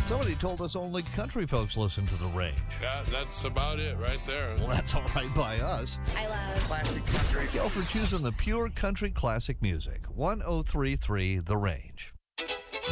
Somebody told us only country folks listen to The Range. Yeah, that's about it right there. Well, that's all right by us. I love Classic country. Go for choosing the pure country classic music. 1033 The Range.